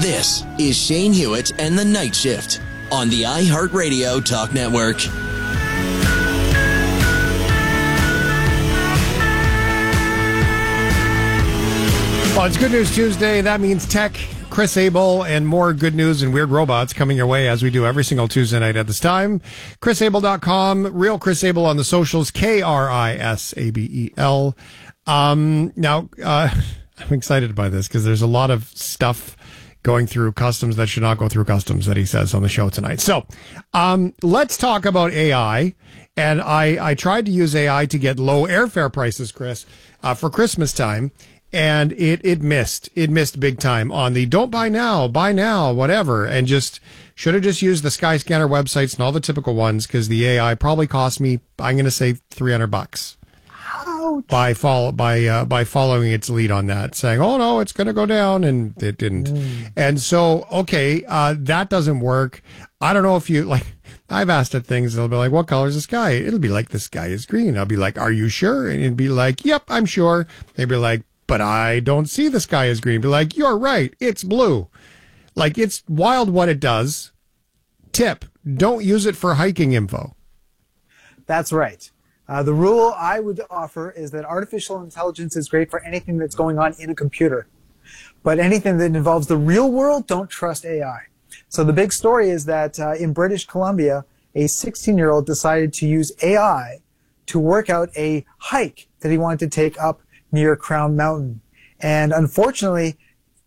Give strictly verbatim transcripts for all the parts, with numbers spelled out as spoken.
This is Shane Hewitt and the Night Shift on the iHeartRadio Talk Network. Well, it's Good News Tuesday. That means tech, Chris Abel, and more good news and weird robots coming your way as we do every single Tuesday night at this time. Chris Abel dot com, Real Chris Abel on the socials, K R I S A B E L. Um, now, uh, I'm excited by this because there's a lot of stuff going through customs that should not go through customs that he says on the show tonight. So, um, let's talk about A I. And I, I tried to use A I to get low airfare prices, Chris, uh, for Christmas time. And it, it missed, it missed big time on the don't buy now, buy now, whatever. And just should have just used the Skyscanner websites and all the typical ones because the A I probably cost me, I'm going to say three hundred bucks. Ouch. By follow, by, uh, by following its lead on that, saying, oh no, it's going to go down. And it didn't. Mm. And so, okay, uh, that doesn't work. I don't know if you like, I've asked it things. They'll be like, what color is the sky? It'll be like, the sky is green. I'll be like, are you sure? And it'd be like, yep, I'm sure. They'd be like, but I don't see the sky as green. Be like, you're right. It's blue. Like, it's wild what it does. Tip, don't use it for hiking info. That's right. Uh, the rule I would offer is that artificial intelligence is great for anything that's going on in a computer. But anything that involves the real world, don't trust A I. So the big story is that uh, in British Columbia, a sixteen-year-old decided to use A I to work out a hike that he wanted to take up near Crown Mountain. And unfortunately,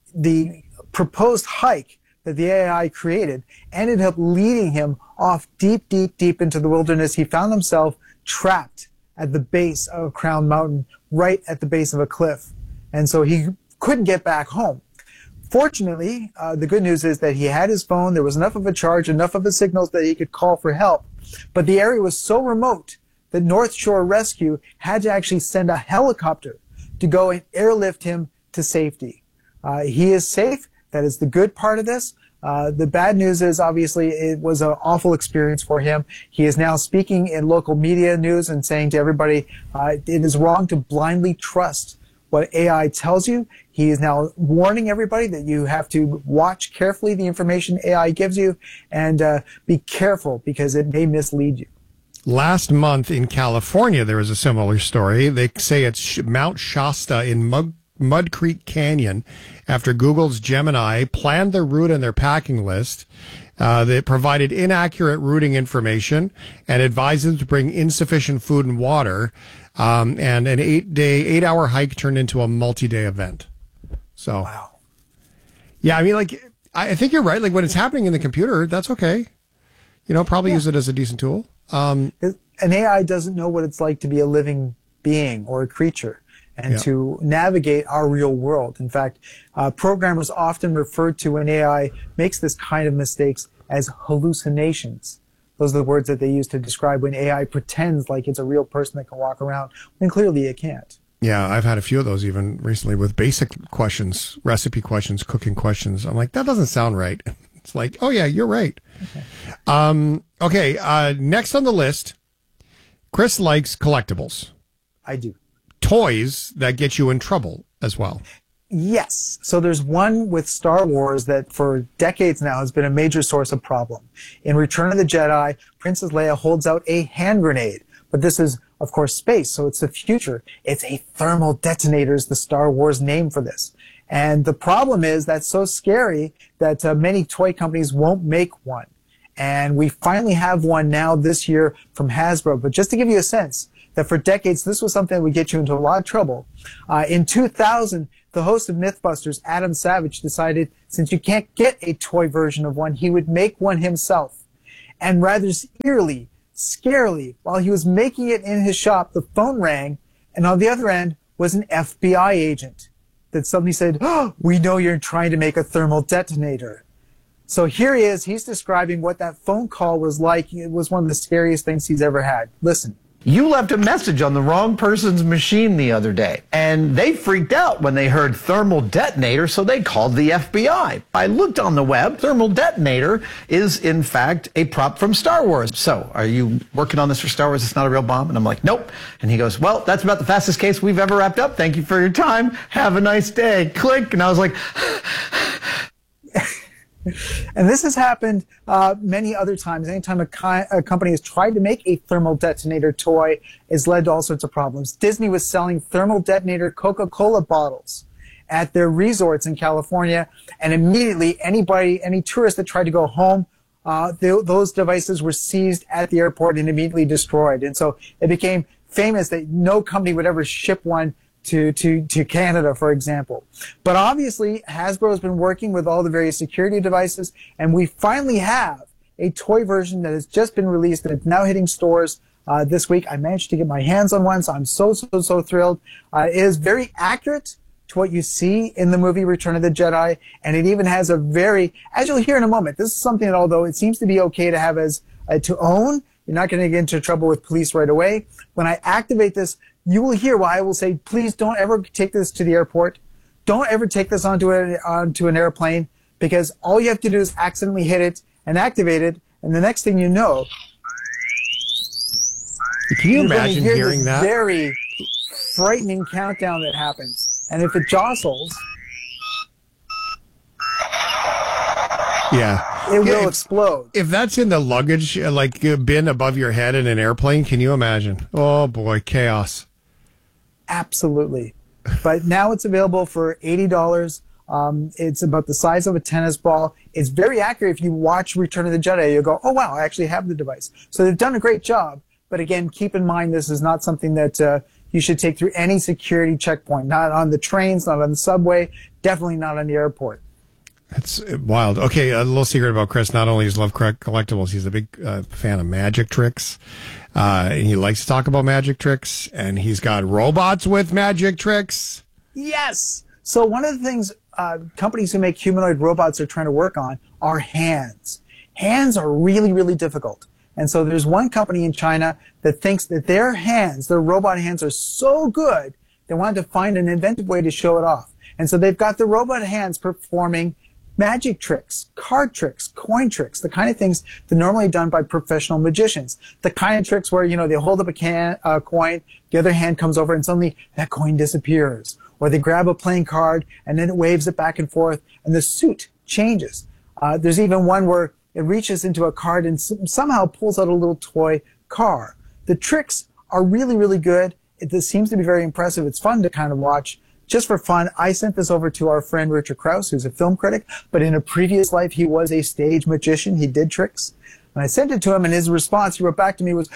the proposed hike that the A I created ended up leading him off deep, deep, deep into the wilderness. He found himself trapped at the base of Crown Mountain, right at the base of a cliff. And so he couldn't get back home. Fortunately, uh, the good news is that he had his phone. There was enough of a charge, enough of a signal that he could call for help. But the area was so remote that North Shore Rescue had to actually send a helicopter to go and airlift him to safety. Uh, he is safe. That is the good part of this. Uh, the bad news is obviously it was an awful experience for him. He is now speaking in local media news and saying to everybody, uh, it is wrong to blindly trust what A I tells you. He is now warning everybody that you have to watch carefully the information A I gives you and uh, be careful because it may mislead you. Last month in California, there was a similar story. They say it's Mount Shasta in Mud, Mud Creek Canyon after Google's Gemini planned their route and their packing list. Uh, they provided inaccurate routing information and advised them to bring insufficient food and water. Um, and an eight-day, eight-hour hike turned into a multi-day event. So, wow. Yeah, I mean, like, I think you're right. Like, when it's happening in the computer, that's okay. You know, probably yeah. use it as a decent tool. Um, An A I doesn't know what it's like to be a living being or a creature and yeah. to navigate our real world. In fact, uh, programmers often refer to when A I makes this kind of mistakes as hallucinations. Those are the words that they use to describe when A I pretends like it's a real person that can walk around when clearly it can't. Yeah, I've had a few of those even recently with basic questions, recipe questions, cooking questions. I'm like, that doesn't sound right. It's like, oh yeah, you're right. Okay. Um, okay. Uh, next on the list, Chris likes collectibles. I do. Toys that get you in trouble as well. Yes. So there's one with Star Wars that for decades now has been a major source of problem. In Return of the Jedi, Princess Leia holds out a hand grenade. But this is, of course, space, so it's the future. It's a thermal detonator is the Star Wars name for this. And the problem is that's so scary that uh, many toy companies won't make one. And we finally have one now this year from Hasbro. But just to give you a sense that for decades, this was something that would get you into a lot of trouble. Uh, in two thousand, the host of Mythbusters, Adam Savage, decided since you can't get a toy version of one, he would make one himself. And rather eerily, scarily, while he was making it in his shop, the phone rang, and on the other end was an F B I agent that suddenly said, oh, we know you're trying to make a thermal detonator. So here he is. He's describing what that phone call was like. It was one of the scariest things he's ever had. Listen. You left a message on the wrong person's machine the other day, and they freaked out when they heard thermal detonator, so they called the F B I. I looked on the web. Thermal detonator is, in fact, a prop from Star Wars. So, are you working on this for Star Wars? It's not a real bomb? And I'm like, nope. And he goes, well, that's about the fastest case we've ever wrapped up. Thank you for your time. Have a nice day. Click. And I was like... And this has happened uh, many other times. Anytime a, ki- a company has tried to make a thermal detonator toy, it's led to all sorts of problems. Disney was selling thermal detonator Coca-Cola bottles at their resorts in California, and immediately anybody, any tourist that tried to go home, uh, th- those devices were seized at the airport and immediately destroyed. And so it became famous that no company would ever ship one to, to, to Canada, for example. But obviously, Hasbro has been working with all the various security devices, and we finally have a toy version that has just been released and it's now hitting stores uh, this week. I managed to get my hands on one, so I'm so, so, so thrilled. Uh, it is very accurate to what you see in the movie Return of the Jedi, and it even has a very, as you'll hear in a moment, this is something that although it seems to be okay to have as, uh, to own, you're not going to get into trouble with police right away. When I activate this, you will hear why I will say, please don't ever take this to the airport. Don't ever take this onto, a, onto an airplane, because all you have to do is accidentally hit it and activate it, and the next thing you know, can you you're imagine hear hearing this that? very frightening countdown that happens. And if it jostles, Yeah. it will Yeah, if, explode. if that's in the luggage, uh, like uh, bin above your head in an airplane, can you imagine? Oh boy, chaos. Absolutely. But now it's available for eighty dollars. Um, it's about the size of a tennis ball. It's very accurate. If you watch Return of the Jedi, you'll go, oh, wow, I actually have the device. So they've done a great job. But again, keep in mind, this is not something that uh, you should take through any security checkpoint. Not on the trains, not on the subway, definitely not on the airport. That's wild. Okay, a little secret about Chris. Not only does he love collectibles, he's a big uh, fan of magic tricks. Uh, and he likes to talk about magic tricks, and he's got robots with magic tricks. Yes. So one of the things uh, companies who make humanoid robots are trying to work on are hands. Hands are really, really difficult. And so there's one company in China that thinks that their hands, their robot hands, are so good, they wanted to find an inventive way to show it off. And so they've got the robot hands performing magic tricks, card tricks, coin tricks, the kind of things that are normally done by professional magicians. The kind of tricks where, you know, they hold up a can, uh, coin, the other hand comes over and suddenly that coin disappears. Or they grab a playing card and then it waves it back and forth and the suit changes. Uh, there's even one where it reaches into a card and s- somehow pulls out a little toy car. The tricks are really, really good. It this seems to be very impressive. It's fun to kind of watch. Just for fun, I sent this over to our friend Richard Krause, who's a film critic, but in a previous life, he was a stage magician. He did tricks. And I sent it to him, and his response, he wrote back to me, was,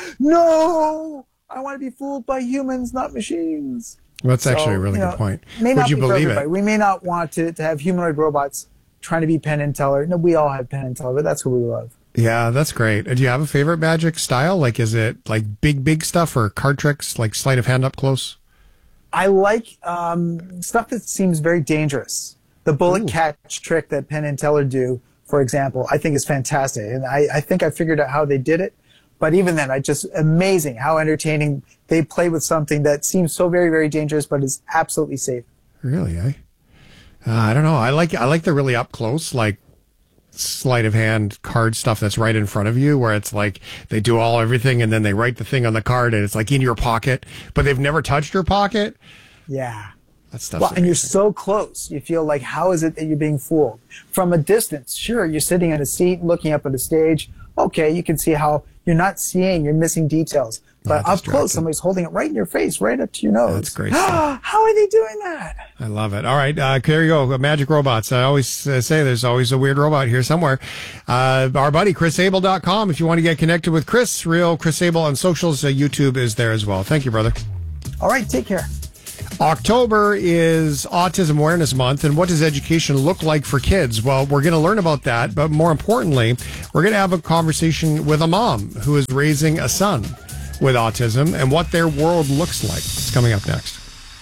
no, I want to be fooled by humans, not machines. Well, that's So, actually a really you know, good point. May Would not you be for believe everybody. it? We may not want to, to have humanoid robots trying to be Penn and Teller. No, we all have Penn and Teller, but that's who we love. Yeah, that's great. Do you have a favorite magic style? Like, is it like big, big stuff or card tricks, like sleight of hand up close? I like um, stuff that seems very dangerous. The bullet Ooh. catch trick that Penn and Teller do, for example, I think is fantastic. And I, I think I figured out how they did it. But even then, I just amazing how entertaining they play with something that seems so very, very dangerous, but is absolutely safe. Really, eh? Uh, I don't know. I like I like the really up close, like sleight of hand card stuff that's right in front of you, where it's like they do all everything and then they write the thing on the card and it's like in your pocket, but they've never touched your pocket. Yeah. That stuff's Well, and you're amazing. so close. You feel like, how is it that you're being fooled? From a distance, sure, you're sitting in a seat looking up at a stage. Okay, you can see how you're not seeing, you're missing details. But Not up distracted. close, somebody's holding it right in your face, right up to your nose. That's great stuff. How are they doing that? I love it. All right, uh, there you go. Magic robots. I always uh, say there's always a weird robot here somewhere. Uh, our buddy, chris able dot com. If you want to get connected with Chris, real Chris Able on socials, uh, YouTube is there as well. Thank you, brother. All right, take care. October is Autism Awareness Month, and what does education look like for kids? Well, we're going to learn about that, but more importantly, we're going to have a conversation with a mom who is raising a son with autism and what their world looks like. It's coming up next.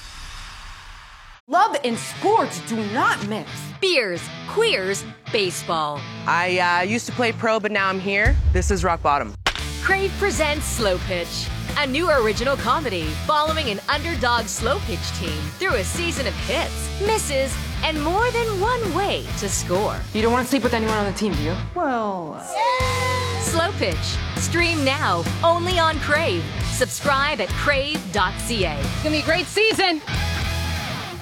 Love and sports do not mix. Beers, queers, baseball. I uh, used to play pro, but now I'm here. This is rock bottom. Crave presents Slow Pitch, a new original comedy following an underdog slow pitch team through a season of hits, misses, and more than one way to score. You don't want to sleep with anyone on the team, do you? Well, Slow Pitch. Stream now, only on Crave. Subscribe at crave dot c a. it's gonna be a great season.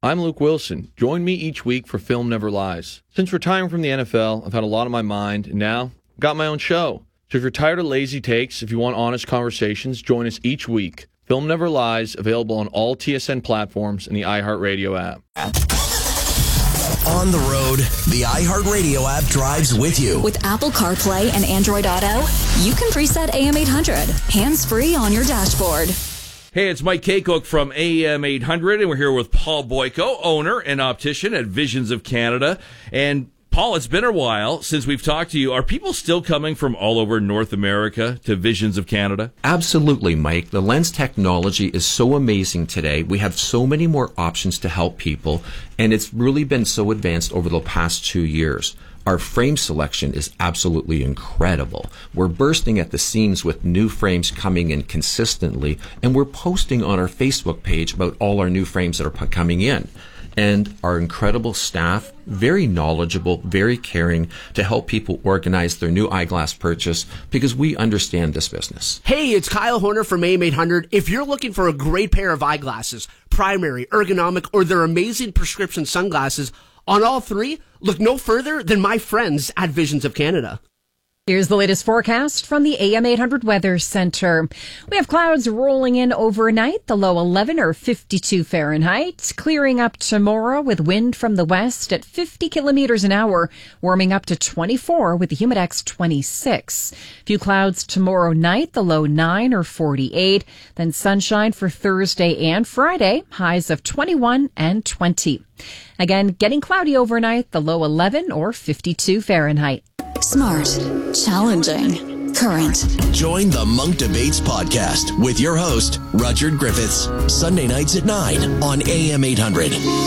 I'm Luke Wilson. Join me each week for Film Never Lies. Since retiring from the N F L, I've had a lot on my mind, and now I've got my own show. So if you're tired of lazy takes, if you want honest conversations, join us each week. Film Never Lies, available on all T S N platforms and the iHeartRadio app. On the road, the iHeartRadio app drives with you. With Apple CarPlay and Android Auto, you can preset A M eight hundred, hands-free on your dashboard. Hey, it's Mike Kaycook from A M eight hundred, and we're here with Paul Boyko, owner and optician at Visions of Canada. And Paul, it's been a while since we've talked to you. Are people still coming from all over North America to Visions of Canada? Absolutely, Mike. The lens technology is so amazing today. We have so many more options to help people, and it's really been so advanced over the past two years. Our frame selection is absolutely incredible. We're bursting at the seams with new frames coming in consistently, and we're posting on our Facebook page about all our new frames that are coming in. And our incredible staff, very knowledgeable, very caring to help people organize their new eyeglass purchase because we understand this business. Hey, it's Kyle Horner from A M eight hundred. If you're looking for a great pair of eyeglasses, primary, ergonomic, or their amazing prescription sunglasses, on all three, look no further than my friends at Visions of Canada. Here's the latest forecast from the A M eight hundred Weather Center. We have clouds rolling in overnight, the low eleven or fifty-two Fahrenheit, clearing up tomorrow with wind from the west at fifty kilometers an hour, warming up to twenty-four with the humidex twenty-six. Few clouds tomorrow night, the low nine or forty-eight, then sunshine for Thursday and Friday, highs of twenty-one and twenty. Again, getting cloudy overnight, the low eleven or fifty-two Fahrenheit. Smart, challenging, current. Join the Monk Debates podcast with your host, Rudyard Griffiths, Sunday nights at nine on A M eight hundred.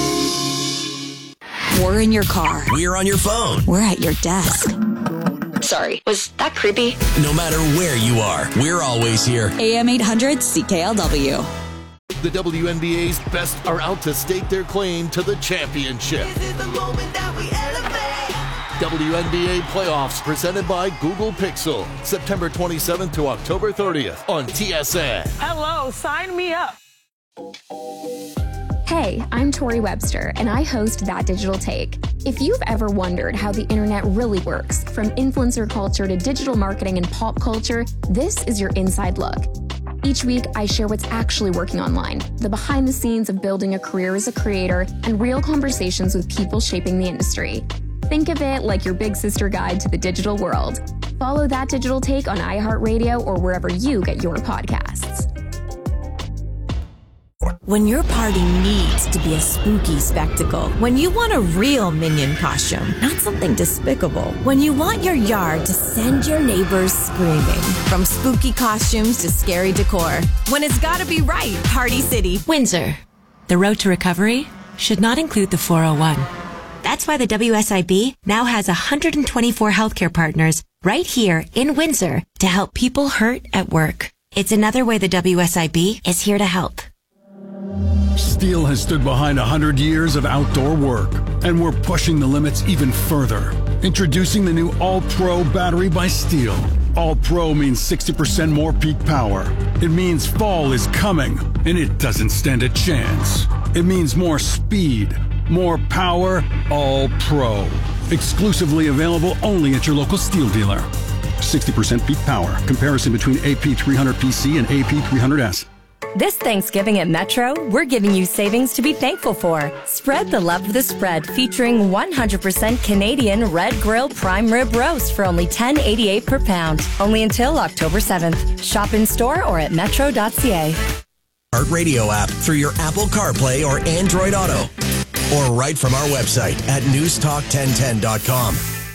We're in your car. We're on your phone. We're at your desk. Sorry, was that creepy? No matter where you are, we're always here. A M eight hundred C K L W. The W N B A's best are out to stake their claim to the championship. This is the moment that we elevate. W N B A playoffs presented by Google Pixel, September twenty-seventh to October thirtieth on T S N. Hello, sign me up. Hey, I'm Tori Webster, and I host That Digital Take. If you've ever wondered how the internet really works, from influencer culture to digital marketing and pop culture, this is your inside look. Each week, I share what's actually working online, the behind the scenes of building a career as a creator, and real conversations with people shaping the industry. Think of it like your big sister guide to the digital world. Follow That Digital Take on iHeartRadio or wherever you get your podcasts. When your party needs to be a spooky spectacle, when you want a real Minion costume, not something despicable, when you want your yard to send your neighbors screaming, from spooky costumes to scary decor, when it's gotta be right, Party City, Windsor. The road to recovery should not include the four oh one. That's why the W S I B now has one hundred twenty-four healthcare partners right here in Windsor to help people hurt at work. It's another way the W S I B is here to help. Steel has stood behind one hundred years of outdoor work, and we're pushing the limits even further. Introducing the new All-Pro battery by Steel. All-Pro means sixty percent more peak power. It means fall is coming, and it doesn't stand a chance. It means more speed, more power, All-Pro. Exclusively available only at your local Steel dealer. sixty percent peak power. Comparison between A P three hundred P C and A P three hundred S. This Thanksgiving at Metro, we're giving you savings to be thankful for. Spread the love of the spread, featuring one hundred percent Canadian Red Grill Prime Rib Roast for only ten dollars and eighty-eight cents per pound. Only until October seventh. Shop in store or at metro dot c a. Heart Radio app through your Apple CarPlay or Android Auto, or right from our website at news talk ten ten dot com.